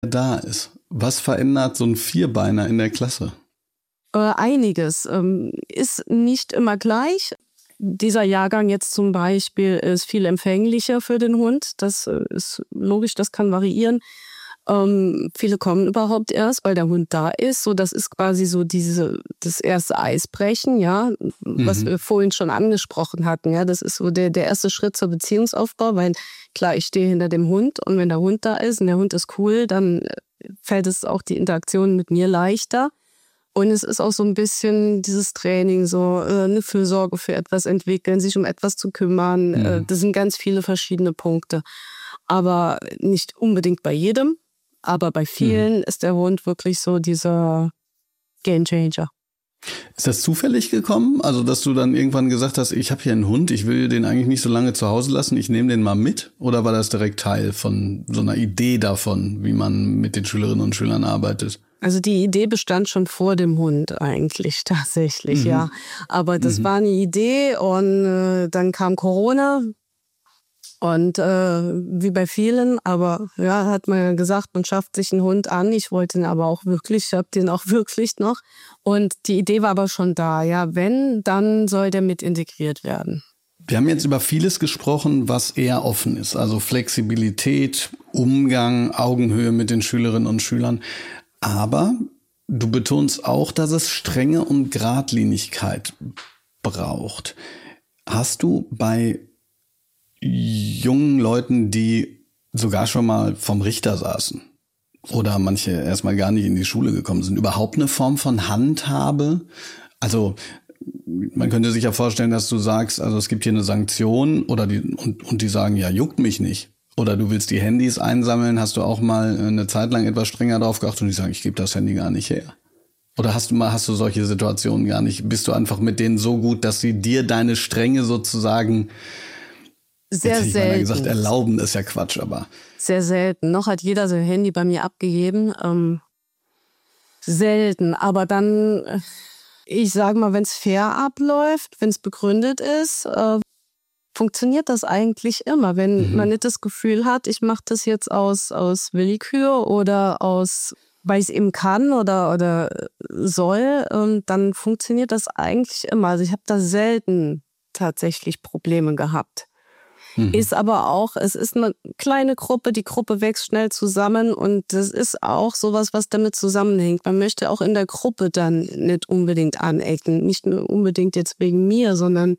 da ist. Was verändert so ein Vierbeiner in der Klasse? Einiges. Ist nicht immer gleich. Dieser Jahrgang jetzt zum Beispiel ist viel empfänglicher für den Hund. Das ist logisch, das kann variieren. Viele kommen überhaupt erst, weil der Hund da ist. So, das ist quasi so das erste Eisbrechen, ja, was wir vorhin schon angesprochen hatten. Ja, das ist so der erste Schritt zur Beziehungsaufbau, weil klar, ich stehe hinter dem Hund und wenn der Hund da ist und der Hund ist cool, dann fällt es auch die Interaktion mit mir leichter. Und es ist auch so ein bisschen dieses Training, so eine Fürsorge für etwas entwickeln, sich um etwas zu kümmern. Das sind ganz viele verschiedene Punkte. Aber nicht unbedingt bei jedem. Aber bei vielen ist der Hund wirklich so dieser Gamechanger. Ist das zufällig gekommen? Also, dass du dann irgendwann gesagt hast, ich habe hier einen Hund, ich will den eigentlich nicht so lange zu Hause lassen, ich nehme den mal mit? Oder war das direkt Teil von so einer Idee davon, wie man mit den Schülerinnen und Schülern arbeitet? Also die Idee bestand schon vor dem Hund eigentlich tatsächlich, ja. Aber das war eine Idee und dann kam Corona. Und wie bei vielen, aber ja, hat man ja gesagt, man schafft sich einen Hund an. Ich wollte ihn aber auch wirklich, ich habe den auch wirklich noch. Und die Idee war aber schon da, ja, wenn, dann soll der mit integriert werden. Wir haben jetzt über vieles gesprochen, was eher offen ist. Also Flexibilität, Umgang, Augenhöhe mit den Schülerinnen und Schülern. Aber du betonst auch, dass es Strenge und Geradlinigkeit braucht. Hast du bei jungen Leuten, die sogar schon mal vom Richter saßen oder manche erstmal gar nicht in die Schule gekommen sind, überhaupt eine Form von Handhabe? Also man könnte sich ja vorstellen, dass du sagst, also es gibt hier eine Sanktion oder die sagen, ja, juckt mich nicht. Oder du willst die Handys einsammeln, hast du auch mal eine Zeit lang etwas strenger drauf geachtet und die sagen, ich gebe das Handy gar nicht her. Oder hast du solche Situationen gar nicht? Bist du einfach mit denen so gut, dass sie dir deine Strenge sozusagen sehr selten. selten. Gesagt, erlauben ist ja Quatsch, aber. Sehr selten. Noch hat jeder sein Handy bei mir abgegeben. Selten. Aber dann, ich sage mal, wenn es fair abläuft, wenn es begründet ist, funktioniert das eigentlich immer. Wenn man nicht das Gefühl hat, ich mache das jetzt aus Willkür oder weil ich es eben kann oder soll, dann funktioniert das eigentlich immer. Also ich habe da selten tatsächlich Probleme gehabt. Ist aber auch, es ist eine kleine Gruppe, die Gruppe wächst schnell zusammen und das ist auch sowas, was damit zusammenhängt. Man möchte auch in der Gruppe dann nicht unbedingt anecken, nicht nur unbedingt jetzt wegen mir, sondern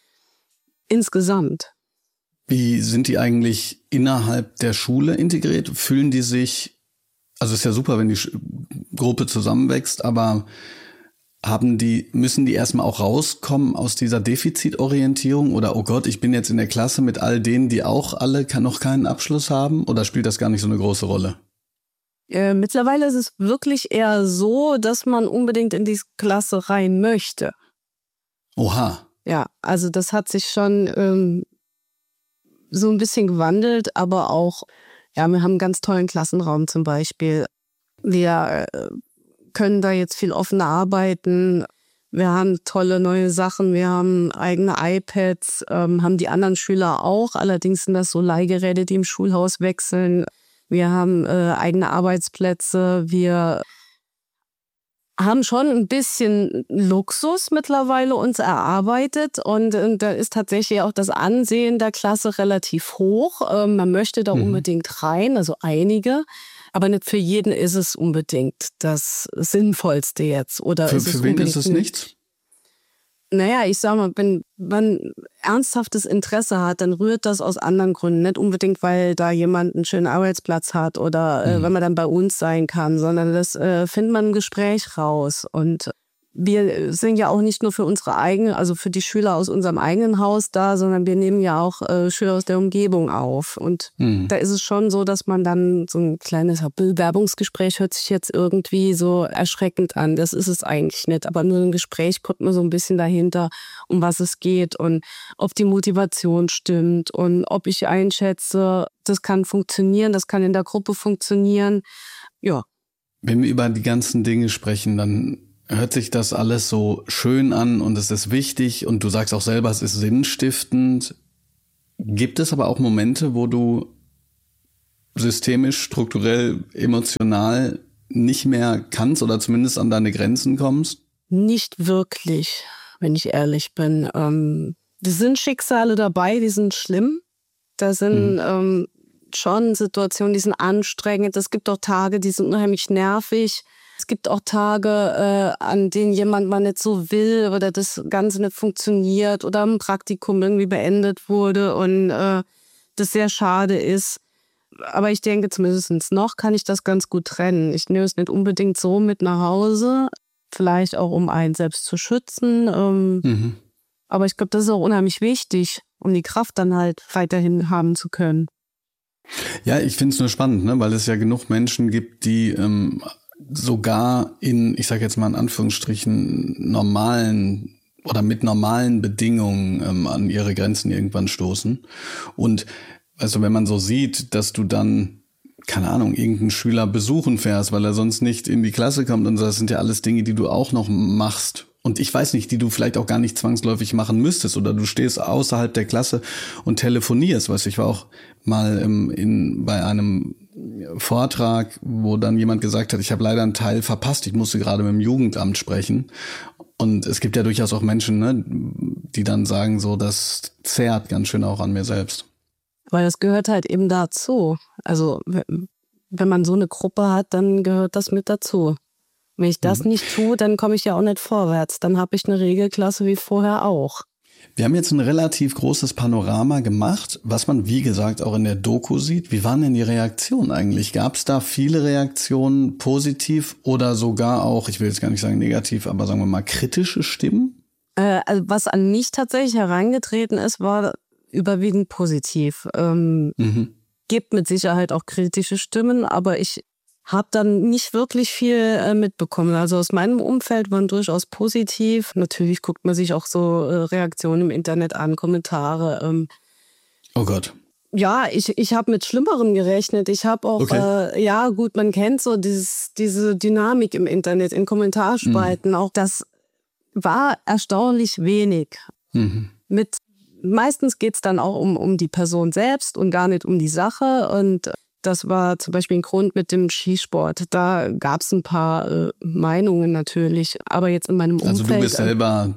insgesamt. Wie sind die eigentlich innerhalb der Schule integriert? Fühlen die sich, also ist ja super, wenn die Gruppe zusammenwächst, aber müssen die erstmal auch rauskommen aus dieser Defizitorientierung oder, oh Gott, ich bin jetzt in der Klasse mit all denen, die auch alle noch keinen Abschluss haben, oder spielt das gar nicht so eine große Rolle? Mittlerweile ist es wirklich eher so, dass man unbedingt in die Klasse rein möchte. Oha. Ja, also das hat sich schon so ein bisschen gewandelt, aber auch, ja, wir haben einen ganz tollen Klassenraum zum Beispiel. Wir können da jetzt viel offener arbeiten. Wir haben tolle neue Sachen, wir haben eigene iPads, haben die anderen Schüler auch. Allerdings sind das so Leihgeräte, die im Schulhaus wechseln. Wir haben eigene Arbeitsplätze. Wir haben schon ein bisschen Luxus mittlerweile uns erarbeitet und da ist tatsächlich auch das Ansehen der Klasse relativ hoch. Man möchte da unbedingt rein, also einige. Aber nicht für jeden ist es unbedingt das Sinnvollste jetzt. Oder für wen ist es nichts? Naja, ich sag mal, wenn man ernsthaftes Interesse hat, dann rührt das aus anderen Gründen. Nicht unbedingt, weil da jemand einen schönen Arbeitsplatz hat oder wenn man dann bei uns sein kann, sondern das findet man im Gespräch raus. Und wir sind ja auch nicht nur für unsere eigene, also für die Schüler aus unserem eigenen Haus da, sondern wir nehmen ja auch Schüler aus der Umgebung auf. Und da ist es schon so, dass man dann so ein kleines Bewerbungsgespräch hört sich jetzt irgendwie so erschreckend an. Das ist es eigentlich nicht. Aber nur im Gespräch kommt man so ein bisschen dahinter, um was es geht und ob die Motivation stimmt und ob ich einschätze, das kann funktionieren, das kann in der Gruppe funktionieren. Ja. Wenn wir über die ganzen Dinge sprechen, dann hört sich das alles so schön an und es ist wichtig und du sagst auch selber, es ist sinnstiftend. Gibt es aber auch Momente, wo du systemisch, strukturell, emotional nicht mehr kannst oder zumindest an deine Grenzen kommst? Nicht wirklich, wenn ich ehrlich bin. Da sind Schicksale dabei, die sind schlimm. Da sind schon Situationen, die sind anstrengend. Es gibt auch Tage, die sind unheimlich nervig. Es gibt auch Tage, an denen jemand mal nicht so will oder das Ganze nicht funktioniert oder ein Praktikum irgendwie beendet wurde und das sehr schade ist. Aber ich denke, zumindest noch kann ich das ganz gut trennen. Ich nehme es nicht unbedingt so mit nach Hause, vielleicht auch, um einen selbst zu schützen. Aber ich glaube, das ist auch unheimlich wichtig, um die Kraft dann halt weiterhin haben zu können. Ja, ich finde es nur spannend, ne? Weil es ja genug Menschen gibt, die sogar in, ich sage jetzt mal in Anführungsstrichen, normalen oder mit normalen Bedingungen an ihre Grenzen irgendwann stoßen. Und also wenn man so sieht, dass du dann, keine Ahnung, irgendeinen Schüler besuchen fährst, weil er sonst nicht in die Klasse kommt und so, das sind ja alles Dinge, die du auch noch machst. Und ich weiß nicht, die du vielleicht auch gar nicht zwangsläufig machen müsstest. Oder du stehst außerhalb der Klasse und telefonierst. Weißt du, ich war auch mal bei einem Vortrag, wo dann jemand gesagt hat, ich habe leider einen Teil verpasst, ich musste gerade mit dem Jugendamt sprechen. Und es gibt ja durchaus auch Menschen, ne, die dann sagen, so, das zehrt ganz schön auch an mir selbst. Weil das gehört halt eben dazu. Also wenn man so eine Gruppe hat, dann gehört das mit dazu. Wenn ich das nicht tue, dann komme ich ja auch nicht vorwärts. Dann habe ich eine Regelklasse wie vorher auch. Wir haben jetzt ein relativ großes Panorama gemacht, was man, wie gesagt, auch in der Doku sieht. Wie waren denn die Reaktionen eigentlich? Gab es da viele Reaktionen positiv oder sogar auch, ich will jetzt gar nicht sagen negativ, aber sagen wir mal kritische Stimmen? Also was an mich tatsächlich herangetreten ist, war überwiegend positiv. Gibt mit Sicherheit auch kritische Stimmen, aber ich habe dann nicht wirklich viel mitbekommen. Also aus meinem Umfeld waren durchaus positiv. Natürlich guckt man sich auch so Reaktionen im Internet an, Kommentare. Oh Gott. Ja, ich habe mit Schlimmerem gerechnet. Ich habe auch, ja gut, man kennt so diese Dynamik im Internet, in Kommentarspalten. Auch das war erstaunlich wenig. Meistens geht's dann auch um die Person selbst und gar nicht um die Sache. Und das war zum Beispiel ein Grund mit dem Skisport. Da gab's ein paar Meinungen natürlich. Aber jetzt in meinem Umfeld... Also du bist selber,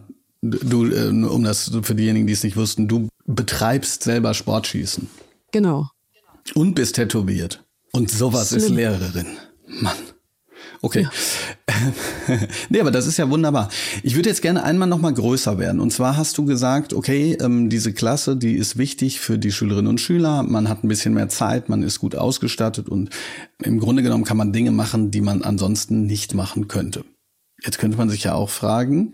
um das für diejenigen, die es nicht wussten, du betreibst selber Sportschießen. Genau. Und bist tätowiert. Und sowas ist Lehrerin. Mann. Okay. Ja. Nee, aber das ist ja wunderbar. Ich würde jetzt gerne einmal noch mal größer werden. Und zwar hast du gesagt, okay, diese Klasse, die ist wichtig für die Schülerinnen und Schüler. Man hat ein bisschen mehr Zeit, man ist gut ausgestattet und im Grunde genommen kann man Dinge machen, die man ansonsten nicht machen könnte. Jetzt könnte man sich ja auch fragen,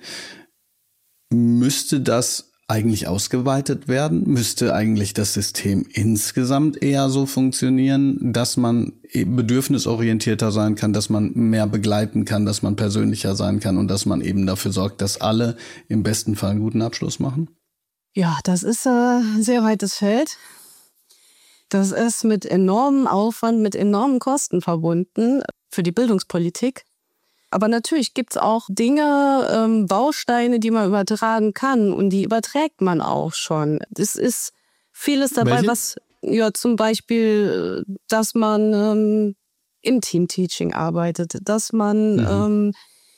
müsste das eigentlich ausgeweitet werden? Müsste eigentlich das System insgesamt eher so funktionieren, dass man bedürfnisorientierter sein kann, dass man mehr begleiten kann, dass man persönlicher sein kann und dass man eben dafür sorgt, dass alle im besten Fall einen guten Abschluss machen? Ja, das ist ein sehr weites Feld. Das ist mit enormem Aufwand, mit enormen Kosten verbunden für die Bildungspolitik. Aber natürlich gibt's auch Dinge, Bausteine, die man übertragen kann und die überträgt man auch schon. Es ist vieles dabei, was ja zum Beispiel, dass man im Teamteaching arbeitet, dass man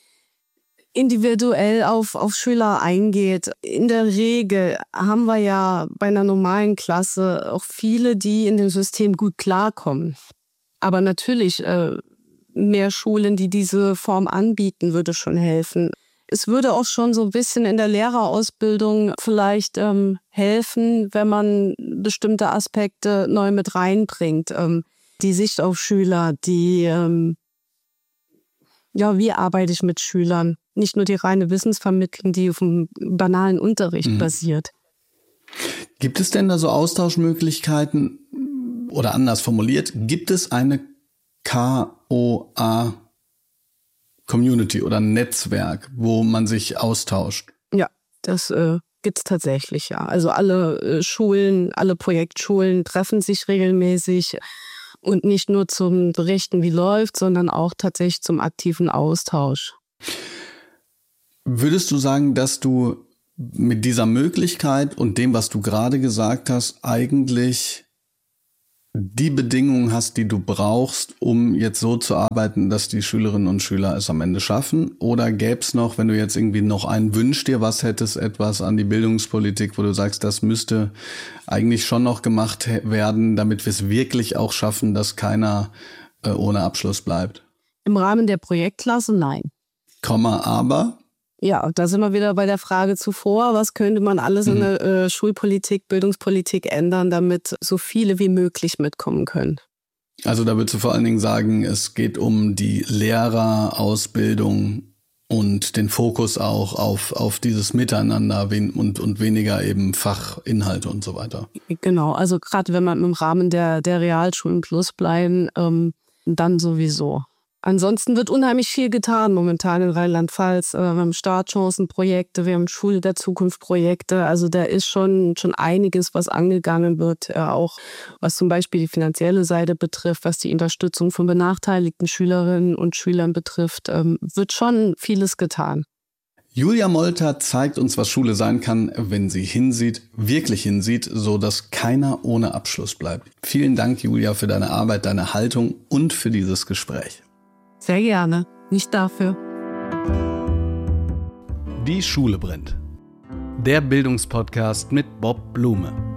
individuell auf Schüler eingeht. In der Regel haben wir ja bei einer normalen Klasse auch viele, die in dem System gut klarkommen. Aber natürlich mehr Schulen, die diese Form anbieten, würde schon helfen. Es würde auch schon so ein bisschen in der Lehrerausbildung vielleicht helfen, wenn man bestimmte Aspekte neu mit reinbringt. Die Sicht auf Schüler, wie arbeite ich mit Schülern? Nicht nur die reine Wissensvermittlung, die auf dem banalen Unterricht basiert. Gibt es denn da so Austauschmöglichkeiten oder anders formuliert, gibt es eine KOA-Community oder Netzwerk, wo man sich austauscht? Ja, das gibt's tatsächlich, ja. Also alle Schulen, alle Projektschulen treffen sich regelmäßig und nicht nur zum Berichten, wie läuft, sondern auch tatsächlich zum aktiven Austausch. Würdest du sagen, dass du mit dieser Möglichkeit und dem, was du gerade gesagt hast, eigentlich die Bedingungen hast, die du brauchst, um jetzt so zu arbeiten, dass die Schülerinnen und Schüler es am Ende schaffen? Oder gäbe es noch, wenn du jetzt irgendwie noch einen Wünsch dir was hättest, etwas an die Bildungspolitik, wo du sagst, das müsste eigentlich schon noch gemacht werden, damit wir es wirklich auch schaffen, dass keiner ohne Abschluss bleibt? Im Rahmen der Projektklasse nein. Aber? Ja, da sind wir wieder bei der Frage zuvor, was könnte man alles in der Schulpolitik, Bildungspolitik ändern, damit so viele wie möglich mitkommen können. Also da würdest du vor allen Dingen sagen, es geht um die Lehrerausbildung und den Fokus auch auf dieses Miteinander und weniger eben Fachinhalte und so weiter. Genau, also gerade wenn man im Rahmen der Realschulen plus bleiben, dann sowieso. Ansonsten wird unheimlich viel getan momentan in Rheinland-Pfalz. Wir haben Startchancenprojekte, wir haben Schule der Zukunft Projekte. Also da ist schon einiges, was angegangen wird, auch was zum Beispiel die finanzielle Seite betrifft, was die Unterstützung von benachteiligten Schülerinnen und Schülern betrifft, wird schon vieles getan. Julia Molter zeigt uns, was Schule sein kann, wenn sie hinsieht, wirklich hinsieht, so dass keiner ohne Abschluss bleibt. Vielen Dank, Julia, für deine Arbeit, deine Haltung und für dieses Gespräch. Sehr gerne, nicht dafür. Die Schule brennt. Der Bildungspodcast mit Bob Blume.